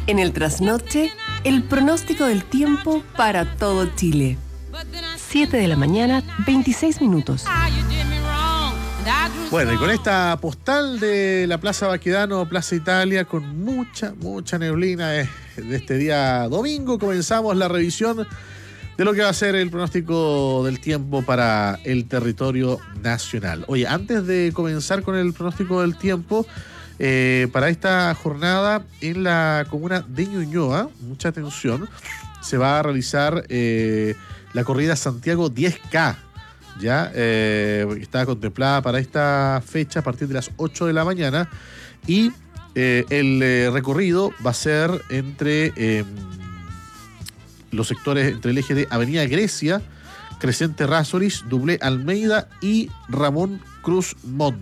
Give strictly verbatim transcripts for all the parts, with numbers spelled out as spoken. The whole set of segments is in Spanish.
En el trasnoche, el pronóstico del tiempo para todo Chile. siete de la mañana, veintiséis minutos. Bueno, y con esta postal de la Plaza Baquedano, Plaza Italia, con mucha, mucha neblina de, de este día domingo, comenzamos la revisión de lo que va a ser el pronóstico del tiempo para el territorio nacional. Oye, antes de comenzar con el pronóstico del tiempo, eh, para esta jornada en la comuna de Ñuñoa, mucha atención, se va a realizar eh, la corrida Santiago diez K. Ya eh, está contemplada para esta fecha a partir de las ocho de la mañana y eh, el eh, recorrido va a ser entre eh, los sectores, entre el eje de Avenida Grecia, Crescente Rásoris, Dublé Almeida y Ramón Cruz Montt.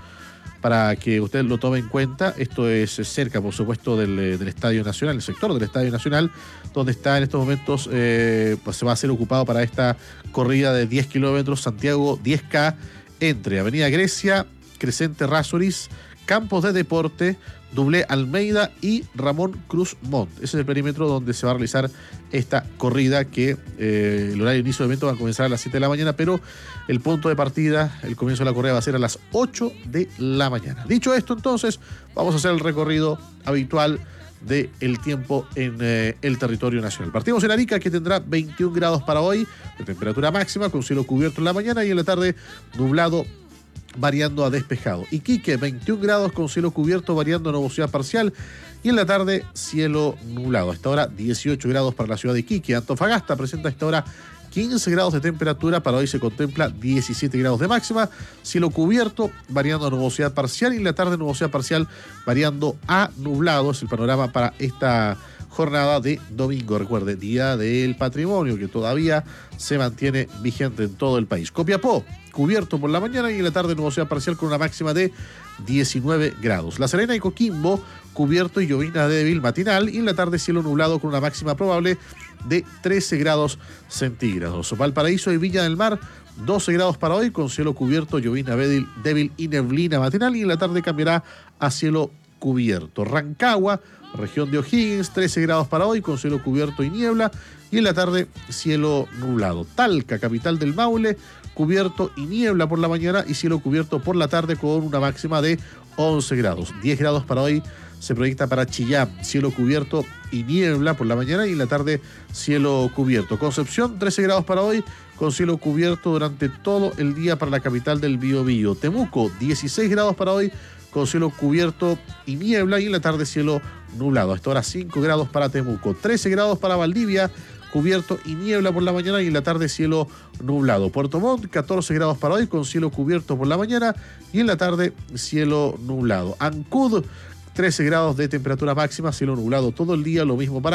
Para que usted lo tome en cuenta, esto es cerca, por supuesto, del, del Estadio Nacional, el sector del Estadio Nacional, donde está en estos momentos, eh, pues se va a ser ocupado para esta corrida de diez kilómetros, Santiago diez K, entre Avenida Grecia, Crescente Rásoris, Campos de Deporte, Dublé Almeida y Ramón Cruz Montt. Ese es el perímetro donde se va a realizar esta corrida que eh, el horario de inicio de evento va a comenzar a las siete de la mañana, pero el punto de partida, el comienzo de la corrida va a ser a las ocho de la mañana. Dicho esto, entonces, vamos a hacer el recorrido habitual del tiempo en eh, el territorio nacional. Partimos en Arica, que tendrá veintiún grados para hoy, de temperatura máxima, con cielo cubierto en la mañana y en la tarde nublado, variando a despejado. Iquique, veintiún grados con cielo cubierto, variando a nubosidad parcial. Y en la tarde, cielo nublado. A esta hora, dieciocho grados para la ciudad de Iquique. Antofagasta presenta a esta hora quince grados de temperatura. Para hoy se contempla diecisiete grados de máxima. Cielo cubierto, variando a nubosidad parcial. Y en la tarde, nubosidad parcial, variando a nublado. Es el panorama para esta jornada de domingo. Recuerde, Día del Patrimonio, que todavía se mantiene vigente en todo el país. Copiapó, cubierto por la mañana y en la tarde nubosidad parcial con una máxima de diecinueve grados. La Serena y Coquimbo, cubierto y llovizna débil matinal y en la tarde cielo nublado con una máxima probable de trece grados centígrados. Valparaíso y Viña del Mar, doce grados para hoy con cielo cubierto, llovizna débil, débil y neblina matinal y en la tarde cambiará a cielo cubierto. Rancagua, región de O'Higgins, trece grados para hoy con cielo cubierto y niebla y en la tarde cielo nublado. Talca, capital del Maule, cubierto y niebla por la mañana y cielo cubierto por la tarde con una máxima de once grados. diez grados para hoy se proyecta para Chillán, cielo cubierto y niebla por la mañana y en la tarde cielo cubierto. Concepción, trece grados para hoy con cielo cubierto durante todo el día para la capital del Biobío. Temuco, dieciséis grados para hoy con cielo cubierto y niebla y en la tarde cielo nublado. A esta hora cinco grados para Temuco, trece grados para Valdivia, cubierto y niebla por la mañana y en la tarde cielo nublado. Puerto Montt, catorce grados para hoy con cielo cubierto por la mañana y en la tarde cielo nublado. Ancud, trece grados de temperatura máxima, cielo nublado todo el día, lo mismo para